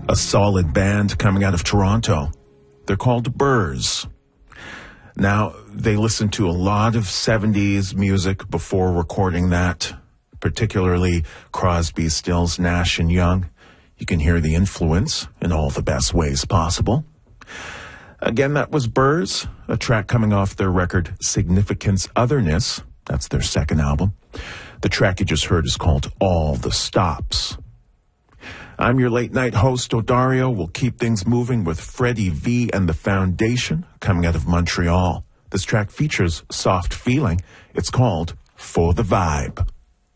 a solid band coming out of Toronto. They're called Burrs. Now, they listened to a lot of 70s music before recording that, particularly Crosby, Stills, Nash, and Young. You can hear the influence in all the best ways possible. Again, that was Burrs, a track coming off their record Significance Otherness. That's their second album. The track you just heard is called All the Stops. I'm your late night host, Odario. We'll keep things moving with Freddie V and the Foundation coming out of Montreal. This track features Soft Feeling. It's called For the Vibe.